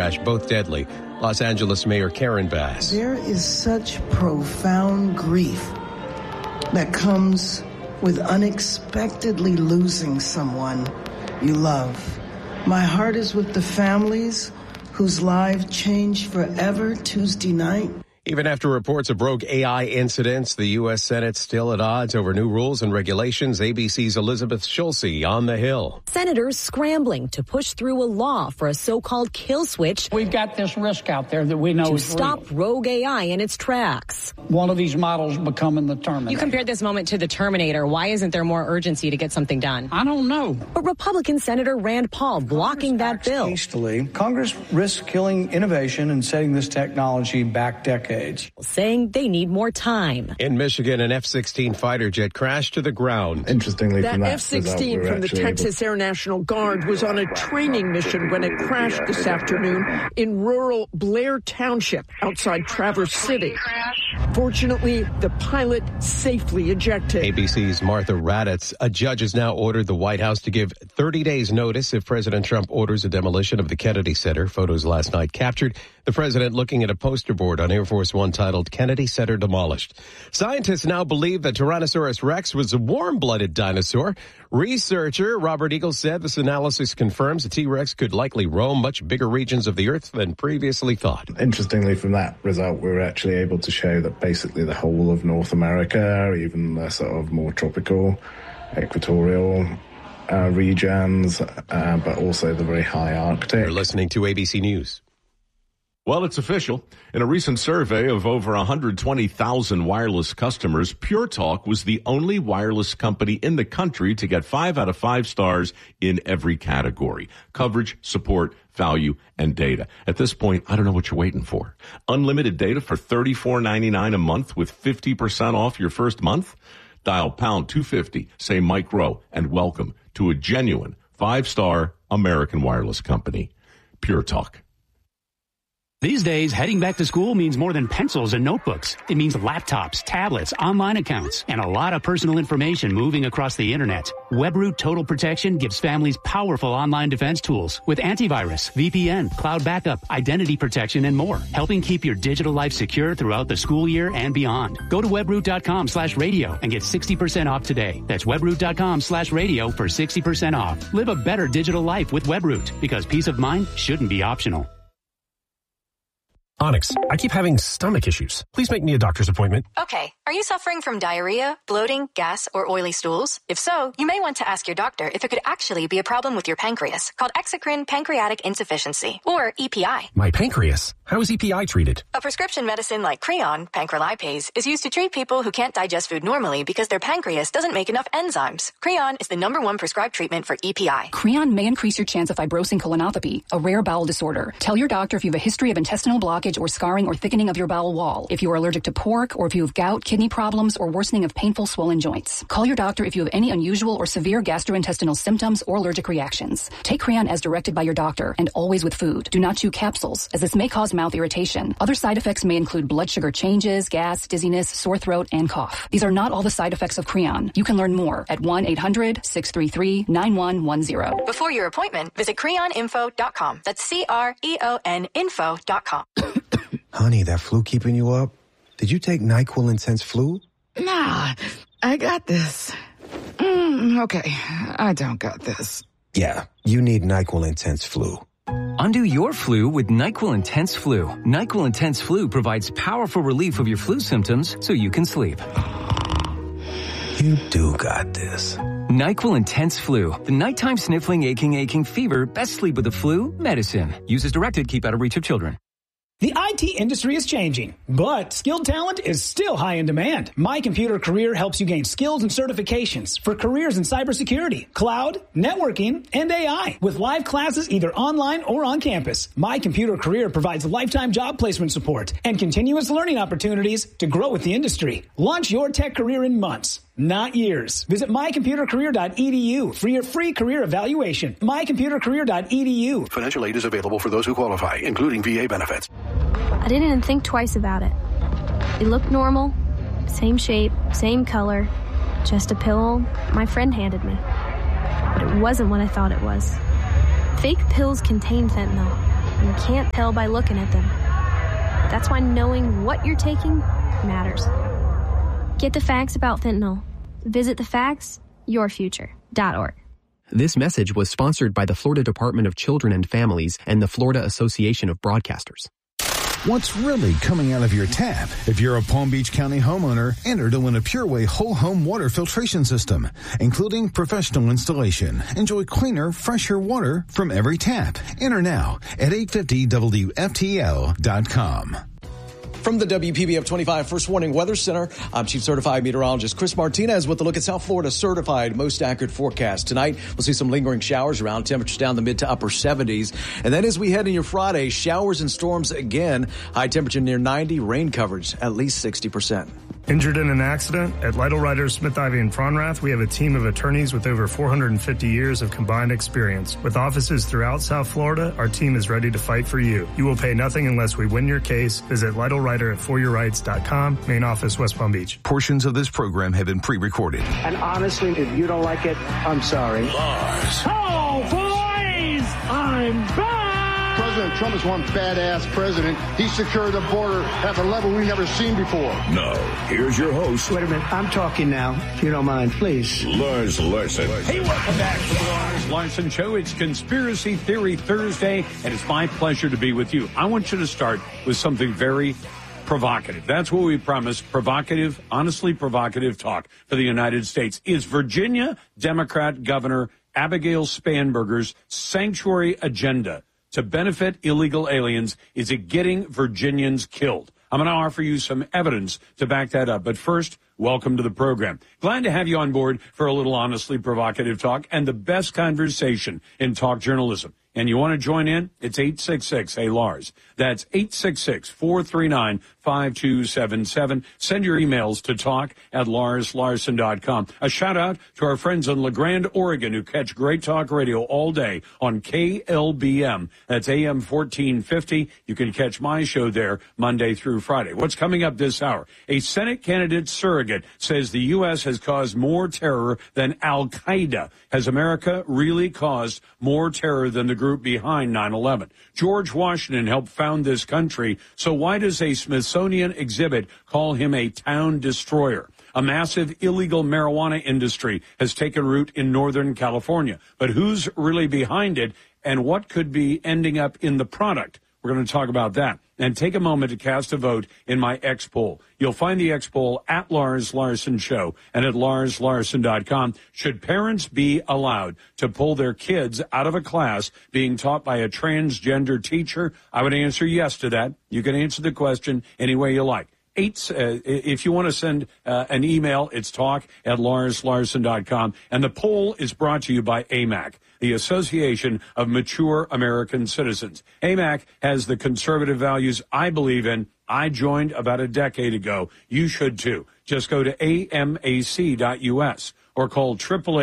crash, both deadly. Los Angeles Mayor Karen Bass. There is such profound grief that comes with unexpectedly losing someone you love. My heart is with the families whose lives changed forever Tuesday night. Even after reports of rogue AI incidents, the U.S. Senate still at odds over new rules and regulations. ABC's Elizabeth Schulze on the Hill. Senators scrambling to push through a law for a so-called kill switch. We've got this risk out there that we know to is stop real. rogue AI in its tracks. One of these models becoming the Terminator. You compared this moment to the Terminator. Why isn't there more urgency to get something done? I don't know. But Republican Senator Rand Paul blocking that bill. Hastily, Congress risks killing innovation and setting this technology back decades. Saying they need more time. In Michigan, an F-16 fighter jet crashed to the ground. Interestingly, that F-16 from the Texas Air National Guard was on a training mission when it crashed this afternoon in rural Blair Township outside Traverse City. Fortunately, the pilot safely ejected. ABC's Martha Raddatz. A judge has now ordered the White House to give 30 days notice if President Trump orders a demolition of the Kennedy Center. Photos last night captured the president looking at a poster board on Air Force One titled Kennedy Center Demolished. Scientists now believe that Tyrannosaurus rex was a warm-blooded dinosaur. Researcher Robert Eagles said this analysis confirms the T-Rex could likely roam much bigger regions of the Earth than previously thought. Interestingly, from that result, we were actually able to show that basically the whole of North America, even the sort of more tropical, equatorial regions, but also the very high Arctic. You're listening to ABC News. Well, it's official. In a recent survey of over 120,000 wireless customers, Pure Talk was the only wireless company in the country to get 5 out of 5 stars in every category: coverage, support, value, and data. At this point, I don't know what you're waiting for. Unlimited data for $34.99 a month with 50% off your first month? Dial pound 250, say Mike Rowe, and welcome to a genuine 5-star American wireless company. Pure Talk. These days, heading back to school means more than pencils and notebooks. It means laptops, tablets, online accounts, and a lot of personal information moving across the internet. WebRoot Total Protection gives families powerful online defense tools with antivirus, VPN, cloud backup, identity protection, and more, helping keep your digital life secure throughout the school year and beyond. Go to webroot.com/radio and get 60% off today. That's webroot.com/radio for 60% off. Live a better digital life with WebRoot, because peace of mind shouldn't be optional. Onyx, I keep having stomach issues. Please make me a doctor's appointment. Okay. Are you suffering from diarrhea, bloating, gas, or oily stools? If so, you may want to ask your doctor if it could actually be a problem with your pancreas, called exocrine pancreatic insufficiency, or EPI. My pancreas? How is EPI treated? A prescription medicine like Creon, pancrelipase, is used to treat people who can't digest food normally because their pancreas doesn't make enough enzymes. Creon is the #1 prescribed treatment for EPI. Creon may increase your chance of fibrosing colonopathy, a rare bowel disorder. Tell your doctor if you have a history of intestinal blockage or scarring or thickening of your bowel wall, if you are allergic to pork, or if you have gout, kidney problems, or worsening of painful swollen joints. Call your doctor if you have any unusual or severe gastrointestinal symptoms or allergic reactions. Take Creon as directed by your doctor and always with food. Do not chew capsules, as this may cause mouth irritation. Other side effects may include blood sugar changes, gas, dizziness, sore throat, and cough. These are not all the side effects of Creon. You can learn more at 1-800-633-9110. Before your appointment, visit creoninfo.com. That's CREON info.com. Honey, that flu keeping you up? Did you take NyQuil Intense Flu? Nah, I got this. Okay, I don't got this. Yeah, you need NyQuil Intense Flu. Undo your flu with NyQuil Intense Flu. NyQuil Intense Flu provides powerful relief of your flu symptoms so you can sleep. You do got this. NyQuil Intense Flu. The nighttime sniffling, aching fever, best sleep with the flu medicine. Use as directed, keep out of reach of children. The IT industry is changing, but skilled talent is still high in demand. My Computer Career helps you gain skills and certifications for careers in cybersecurity, cloud, networking, and AI. With live classes either online or on campus, My Computer Career provides lifetime job placement support and continuous learning opportunities to grow with the industry. Launch your tech career in months, not years. Visit mycomputercareer.edu for your free career evaluation. mycomputercareer.edu. Financial aid is available for those who qualify, including VA benefits. I didn't even think twice about it. It looked normal, same shape, same color, just a pill my friend handed me. But it wasn't what I thought it was. Fake pills contain fentanyl. You can't tell by looking at them. That's why knowing what you're taking matters. Get the facts about fentanyl. Visit thefactsyourfuture.org. This message was sponsored by the Florida Department of Children and Families and the Florida Association of Broadcasters. What's really coming out of your tap? If you're a Palm Beach County homeowner, enter to win a PureWay whole home water filtration system, including professional installation. Enjoy cleaner, fresher water from every tap. Enter now at 850WFTL.com. From the WPBF 25 First Warning Weather Center, I'm Chief Certified Meteorologist Chris Martinez with a look at South Florida's certified most accurate forecast. Tonight, we'll see some lingering showers around, temperatures down the mid to upper 70s. And then as we head into your Friday, showers and storms again. High temperature near 90, rain coverage at least 60%. Injured in an accident? At Lytle Ryder, Smith Ivy, and Fronrath, we have a team of attorneys with over 450 years of combined experience. With offices throughout South Florida, our team is ready to fight for you. You will pay nothing unless we win your case. Visit Lytle Ryder at foryourrights.com, main office, West Palm Beach. Portions of this program have been pre-recorded. And honestly, if you don't like it, I'm sorry. Lars. Oh, boys! I'm back! President Trump is one badass president. He secured the border at a level we've never seen before. Now, here's your host. Wait a minute. I'm talking now, if you don't mind, please. Lars Larson. Hey, welcome back to the Lars Larson Show. It's Conspiracy Theory Thursday, and it's my pleasure to be with you. I want you to start with something very provocative. That's what we promised. Provocative, honestly provocative talk for the United States. Is Virginia Democrat Governor Abigail Spanberger's sanctuary agenda to benefit illegal aliens, is it getting Virginians killed? I'm going to offer you some evidence to back that up. But first, welcome to the program. Glad to have you on board for a little honestly provocative talk and the best conversation in talk journalism. And you want to join in? It's 866-HEY-LARS. That's 866-439-5277. Send your emails to talk@LarsLarson.com. A shout out to our friends in La Grande, Oregon, who catch great talk radio all day on KLBM. That's AM 1450. You can catch my show there Monday through Friday. What's coming up this hour? A Senate candidate surrogate says the U.S. has caused more terror than Al-Qaeda. Has America really caused more terror than the group behind 9/11? George Washington helped found this country, so why does a Smithsonian exhibit call him a town destroyer? A massive illegal marijuana industry has taken root in Northern California, but who's really behind it and what could be ending up in the product? We're going to talk about that. And take a moment to cast a vote in my X poll. You'll find the X poll at Lars Larson Show and at LarsLarson.com. Should parents be allowed to pull their kids out of a class being taught by a transgender teacher? I would answer yes to that. You can answer the question any way you like. If you want to send an email, it's talk@LarsLarson.com. And the poll is brought to you by AMAC, the Association of Mature American Citizens. AMAC has the conservative values I believe in. I joined about a decade ago. You should too. Just go to amac.us or call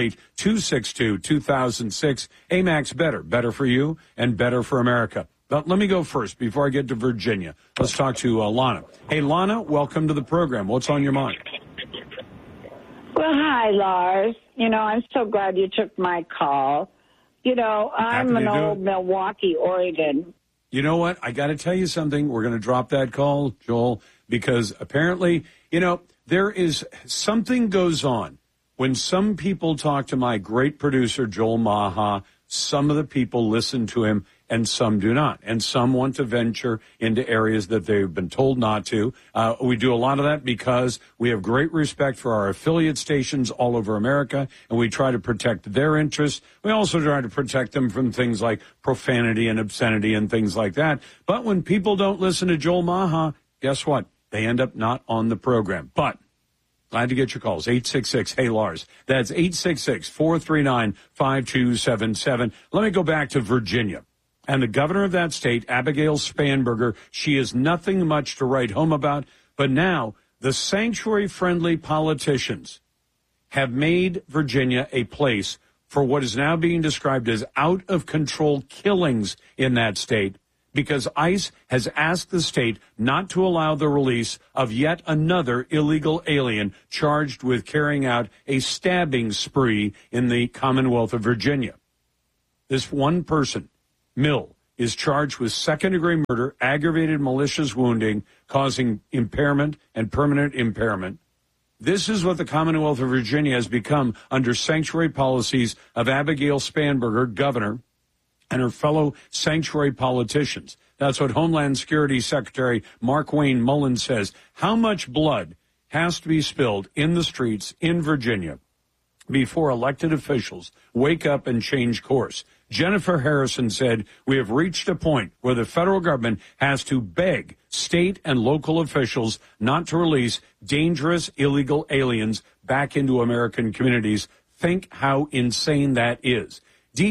888-262-2006. AMAC's better for you and better for America. But let me go first before I get to Virginia. Let's talk to Lana. Hey, Lana, welcome to the program. What's on your mind? Well, hi, Lars. I'm so glad you took my call. I'm an old Milwaukee, Oregon. You know what? I got to tell you something. We're going to drop that call, Joel, because apparently, there is something goes on when some people talk to my great producer, Joel Maha. Some of the people listen to him and some do not. And some want to venture into areas that they've been told not to. We do a lot of that because we have great respect for our affiliate stations all over America, and we try to protect their interests. We also try to protect them from things like profanity and obscenity and things like that. But when people don't listen to Joel Maha, guess what? They end up not on the program. But glad to get your calls. 866-HEY-LARS. That's 866-439-5277. Let me go back to Virginia. And the governor of that state, Abigail Spanberger, she is nothing much to write home about. But now the sanctuary-friendly politicians have made Virginia a place for what is now being described as out-of-control killings in that state, because ICE has asked the state not to allow the release of yet another illegal alien charged with carrying out a stabbing spree in the Commonwealth of Virginia. This one person, Mill, is charged with second-degree murder, aggravated malicious wounding, causing impairment and permanent impairment. This is what the Commonwealth of Virginia has become under sanctuary policies of Abigail Spanberger, governor, and her fellow sanctuary politicians. That's what Homeland Security Secretary Mark Wayne Mullins says. How much blood has to be spilled in the streets in Virginia before elected officials wake up and change course? Jennifer Harrison said, we have reached a point where the federal government has to beg state and local officials not to release dangerous illegal aliens back into American communities. Think how insane that is.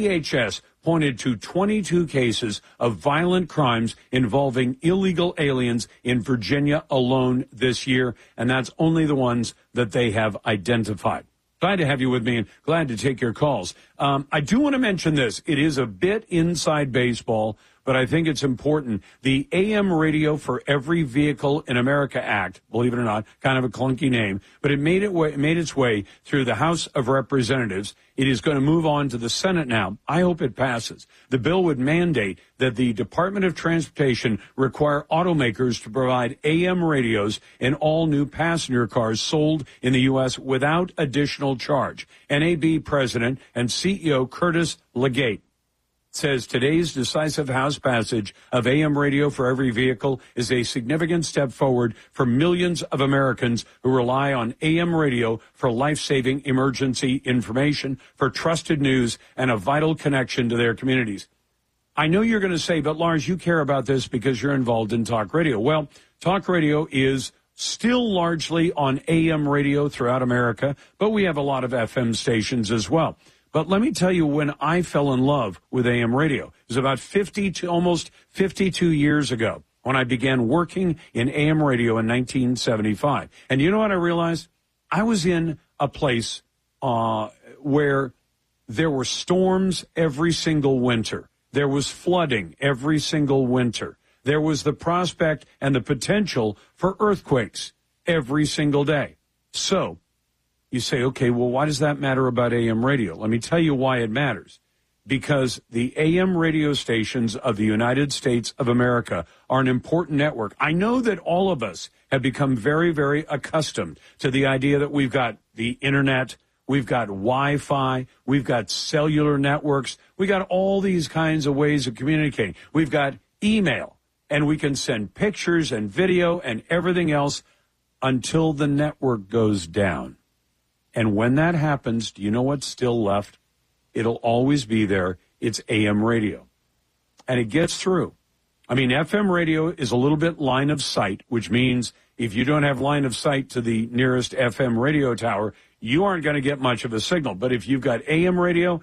DHS pointed to 22 cases of violent crimes involving illegal aliens in Virginia alone this year, and that's only the ones that they have identified. Glad to have you with me and glad to take your calls. I do want to mention this. It is a bit inside baseball, but I think it's important. The AM Radio for Every Vehicle in America Act, believe it or not, kind of a clunky name, but it made its way through the House of Representatives. It is going to move on to the Senate now. I hope it passes. The bill would mandate that the Department of Transportation require automakers to provide AM radios in all new passenger cars sold in the U.S. without additional charge. NAB President and CEO Curtis Legate says today's decisive House passage of AM radio for every vehicle is a significant step forward for millions of Americans who rely on AM radio for life-saving emergency information, for trusted news, and a vital connection to their communities. I know you're going to say, but Lars, you care about this because you're involved in talk radio. Well, talk radio is still largely on AM radio throughout America, but we have a lot of FM stations as well. But let me tell you when I fell in love with AM radio. It was about almost 52 years ago when I began working in AM radio in 1975. And you know what I realized? I was in a place where there were storms every single winter. There was flooding every single winter. There was the prospect and the potential for earthquakes every single day. So you say, okay, well, why does that matter about AM radio? Let me tell you why it matters. Because the AM radio stations of the United States of America are an important network. I know that all of us have become very, very accustomed to the idea that we've got the internet, we've got Wi-Fi, we've got cellular networks, we got all these kinds of ways of communicating. We've got email, and we can send pictures and video and everything else until the network goes down. And when that happens, do you know what's still left? It'll always be there. It's AM radio. And it gets through. I mean, FM radio is a little bit line of sight, which means if you don't have line of sight to the nearest FM radio tower, you aren't going to get much of a signal. But if you've got AM radio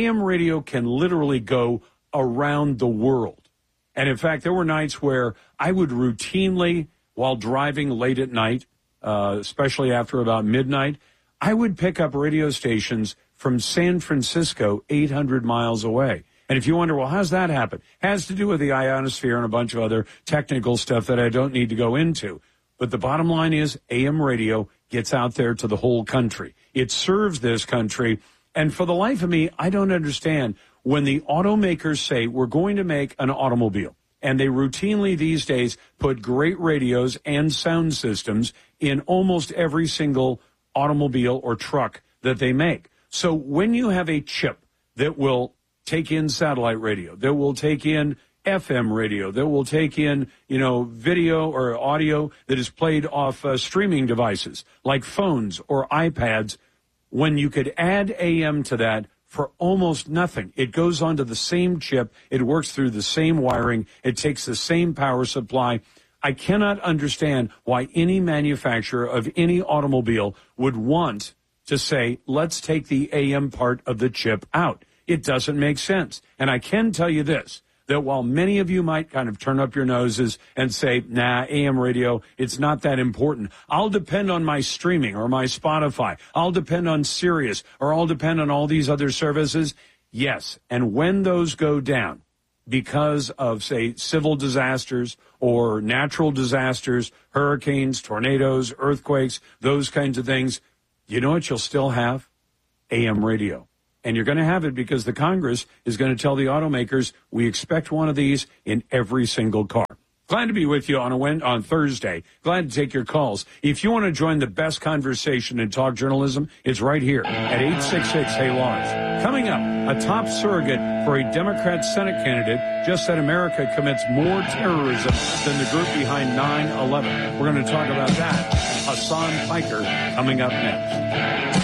can literally go around the world. And in fact, there were nights where I would routinely, while driving late at night, especially after about midnight, I would pick up radio stations from San Francisco, 800 miles away. And if you wonder, well, how's that happen? It has to do with the ionosphere and a bunch of other technical stuff that I don't need to go into. But the bottom line is AM radio gets out there to the whole country. It serves this country. And for the life of me, I don't understand when the automakers say we're going to make an automobile. And they routinely these days put great radios and sound systems in almost every single automobile or truck that they make. So when you have a chip that will take in satellite radio, that will take in FM radio, that will take in, video or audio that is played off streaming devices like phones or iPads, when you could add AM to that for almost nothing, it goes onto the same chip, it works through the same wiring, it takes the same power supply. I cannot understand why any manufacturer of any automobile would want to say, let's take the AM part of the chip out. It doesn't make sense. And I can tell you this, that while many of you might kind of turn up your noses and say, nah, AM radio, it's not that important. I'll depend on my streaming or my Spotify. I'll depend on Sirius or I'll depend on all these other services. Yes, and when those go down, because of, say, civil disasters or natural disasters, hurricanes, tornadoes, earthquakes, those kinds of things, you know what you'll still have? AM radio. And you're going to have it because the Congress is going to tell the automakers, we expect one of these in every single car. Glad to be with you on Thursday. Glad to take your calls. If you want to join the best conversation in talk journalism, it's right here at 866-HEY-LARS. Coming up, a top surrogate for a Democrat Senate candidate just said America commits more terrorism than the group behind 9/11. We're going to talk about that. Hassan Piker coming up next.